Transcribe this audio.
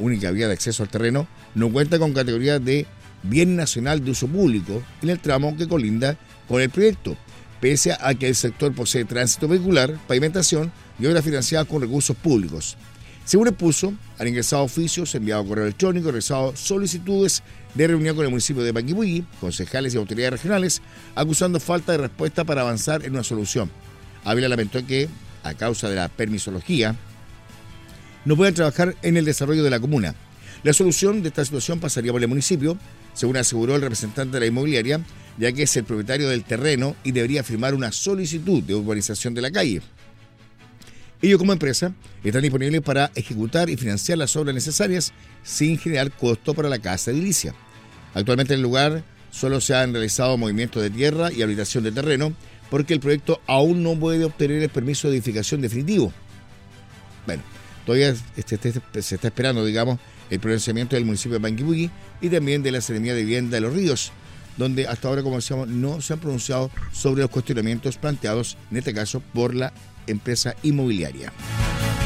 única vía de acceso al terreno, no cuenta con categoría de bien nacional de uso público en el tramo que colinda con el proyecto, pese a que el sector posee tránsito vehicular, pavimentación y obras financiadas con recursos públicos. Según expuso, han ingresado oficios, enviado correo electrónico, realizado solicitudes de reunión con el municipio de Panguipulli, concejales y autoridades regionales, acusando falta de respuesta para avanzar en una solución. Ávila lamentó que, a causa de la permisología, no pueden trabajar en el desarrollo de la comuna. La solución de esta situación pasaría por el municipio, según aseguró el representante de la inmobiliaria, ya que es el propietario del terreno y debería firmar una solicitud de urbanización de la calle. Ellos como empresa están disponibles para ejecutar y financiar las obras necesarias sin generar costo para la casa edilicia. Actualmente en el lugar solo se han realizado movimientos de tierra y habilitación de terreno porque el proyecto aún no puede obtener el permiso de edificación definitivo. Bueno, todavía se está esperando, el pronunciamiento del municipio de Panguipulli y también de la Seremía de Vivienda de Los Ríos, donde hasta ahora, como decíamos, no se han pronunciado sobre los cuestionamientos planteados, en este caso, por la empresa inmobiliaria.